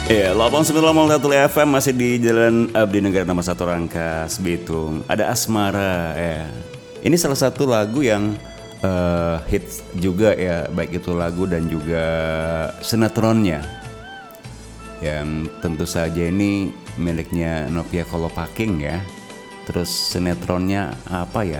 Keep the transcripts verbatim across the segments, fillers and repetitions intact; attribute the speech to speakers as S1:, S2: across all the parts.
S1: Iya, delapan puluh sembilan koma satu F M masih di Jalan Abdi Negara nomor satu Rangkas Bitung. Ada Asmara ya. Ini salah satu lagu yang uh, hits juga ya, baik itu lagu dan juga sinetronnya. Yang tentu saja ini miliknya Novia Kolopaking ya. Terus sinetronnya apa ya?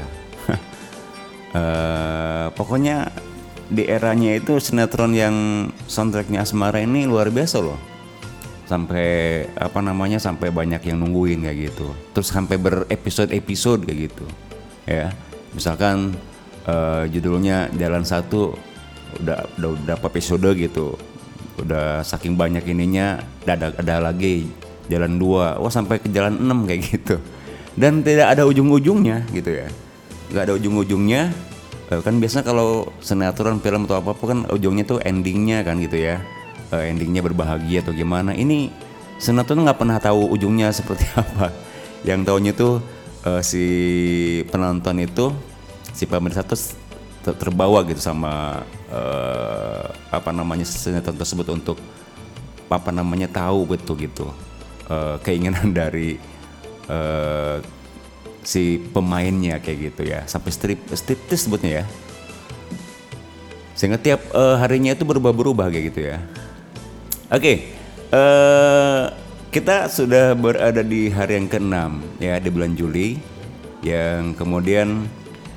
S1: uh, pokoknya di eranya itu sinetron yang soundtracknya Asmara ini luar biasa loh. Sampai apa namanya sampai banyak yang nungguin kayak gitu, terus sampai berepisode-episode kayak gitu ya. Misalkan uh, judulnya Jalan Satu udah udah berapa episode gitu, udah saking banyak ininya ada ada lagi Jalan Dua, wah sampai ke Jalan Enam kayak gitu, dan tidak ada ujung-ujungnya gitu ya, nggak ada ujung-ujungnya. Uh, kan biasanya kalau sinetron film atau apa apa kan ujungnya tuh endingnya kan gitu ya. Uh, endingnya berbahagia atau gimana. Ini sinetron nggak pernah tahu ujungnya seperti apa. Yang tahunya tuh uh, si penonton itu, si pemirsa tuh ter- terbawa gitu sama uh, apa namanya sinetron tersebut untuk apa namanya tahu betul gitu uh, keinginan dari uh, si pemainnya kayak gitu ya, sampai strip striptis sebutnya ya. Sehingga tiap uh, harinya itu berubah-berubah kayak gitu ya. Oke, okay, uh, kita sudah berada di hari yang keenam ya di bulan Juli, yang kemudian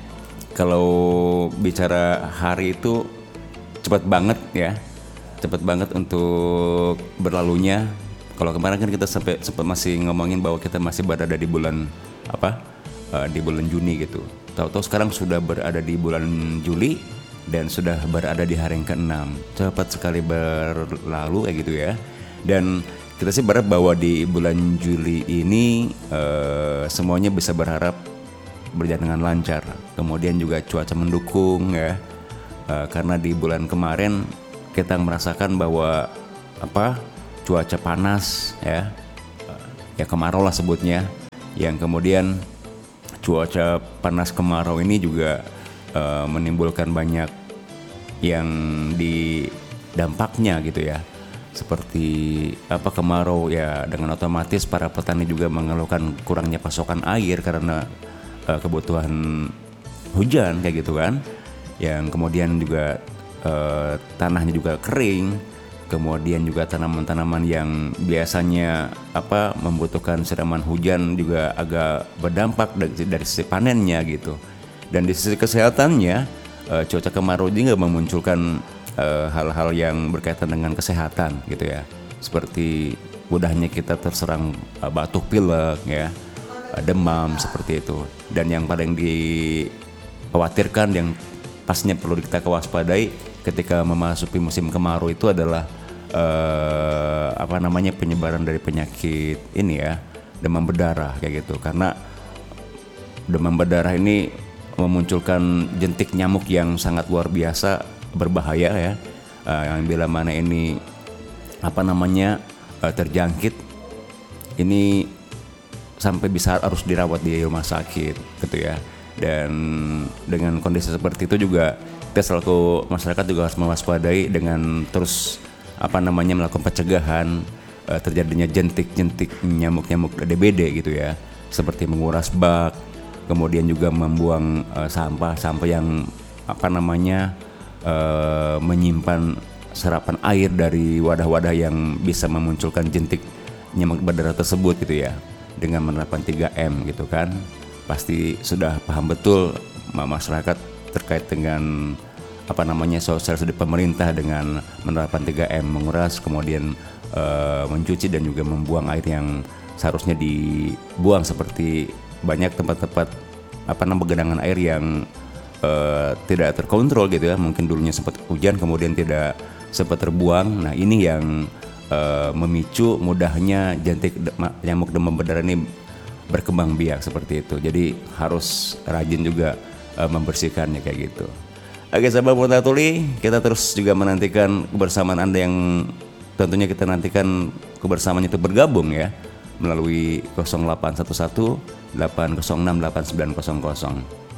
S1: kalau bicara hari itu cepat banget ya, cepat banget untuk berlalunya. Kalau kemarin kan kita sampai sempat masih ngomongin bahwa kita masih berada di bulan apa, uh, di bulan Juni gitu. Tahu-tahu sekarang sudah berada di bulan Juli. Dan sudah berada di hari yang keenam. Cepat sekali berlalu kayak gitu ya. Dan kita sih berharap bahwa di bulan Juli ini uh, semuanya bisa berharap berjalan dengan lancar. Kemudian juga cuaca mendukung ya. Uh, karena di bulan kemarin kita merasakan bahwa apa cuaca panas ya, uh, ya kemarau lah sebutnya. Yang kemudian cuaca panas kemarau ini juga Uh, menimbulkan banyak yang di dampaknya gitu ya, seperti apa kemarau ya, dengan otomatis para petani juga mengeluhkan kurangnya pasokan air karena uh, kebutuhan hujan kayak gitu kan, yang kemudian juga uh, tanahnya juga kering, kemudian juga tanaman-tanaman yang biasanya apa membutuhkan siraman hujan juga agak berdampak dari, dari sisi panennya gitu. Dan di sisi kesehatannya, uh, cuaca kemarau juga memunculkan uh, hal-hal yang berkaitan dengan kesehatan gitu ya. Seperti mudahnya kita terserang uh, batuk pilek ya, uh, demam seperti itu. Dan yang paling dikhawatirkan yang pastinya perlu kita kewaspadai ketika memasuki musim kemarau itu adalah uh, apa namanya penyebaran dari penyakit ini ya, demam berdarah kayak gitu. Karena demam berdarah ini memunculkan jentik nyamuk yang sangat luar biasa berbahaya ya, uh, yang bila mana ini apa namanya uh, terjangkit ini sampai bisa harus dirawat di rumah sakit gitu ya. Dan dengan kondisi seperti itu juga kita selaku masyarakat juga harus mewaspadai dengan terus apa namanya melakukan pencegahan uh, terjadinya jentik-jentik nyamuk-nyamuk D B D gitu ya, seperti menguras bak, kemudian juga membuang uh, sampah sampah yang apa namanya uh, menyimpan serapan air dari wadah-wadah yang bisa memunculkan jentik nyamuk berdarah tersebut gitu ya, dengan menerapkan tiga M gitu kan. Pasti sudah paham betul masyarakat terkait dengan apa namanya sosialisasi dari pemerintah dengan menerapkan tiga M, menguras, kemudian uh, mencuci dan juga membuang air yang seharusnya dibuang, seperti banyak tempat-tempat apa namanya genangan air yang uh, tidak terkontrol gitu ya, mungkin dulunya sempat hujan kemudian tidak sempat terbuang. Nah ini yang uh, memicu mudahnya jentik nyamuk demam berdarah ini berkembang biak seperti itu. Jadi harus rajin juga uh, membersihkannya kayak gitu. Oke sahabat Murta Tuli, kita terus juga menantikan kebersamaan Anda yang tentunya kita nantikan kebersamaan itu bergabung ya, melalui nol delapan satu satu delapan nol enam delapan sembilan nol nol.